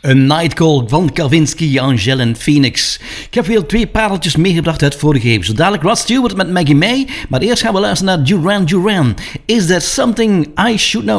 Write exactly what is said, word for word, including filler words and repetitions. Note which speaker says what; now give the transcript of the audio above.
Speaker 1: Een Night Call van Kavinsky, Angèle en Phoenix. Ik heb weer twee pareltjes meegebracht uit vorige eeuw. Zo dadelijk Rod Stewart met Maggie May. Maar eerst gaan we luisteren naar Duran Duran. Is there something I should know?